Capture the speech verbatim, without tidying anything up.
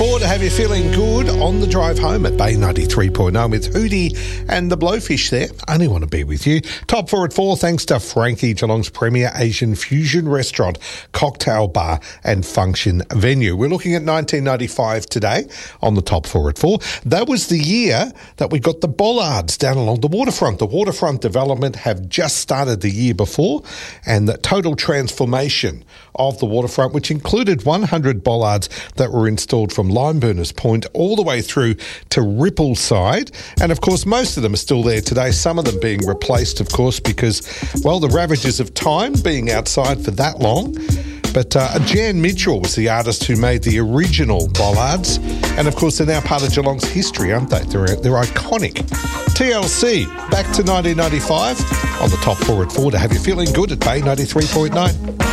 four to have you feeling good on the drive home at Bay ninety-three point nine with Hootie and the Blowfish there. Only want to be with you. Top four at four thanks to Frankie, Geelong's premier Asian fusion restaurant, cocktail bar and function venue. We're looking at nineteen ninety-five today on the top four at four. That was the year that we got the bollards down along the waterfront. The waterfront development have just started the year before, and the total transformation of the waterfront, which included one hundred bollards that were installed from Limeburners Point all the way through to Rippleside. And of course, most of them are still there today, some of them being replaced, of course, because, well, the ravages of time being outside for that long. But uh, Jan Mitchell was the artist who made the original bollards. And of course, they're now part of Geelong's history, aren't they? They're, they're iconic. T L C, back to nineteen ninety-five on the top four at four to have you feeling good at Bay ninety-three point nine.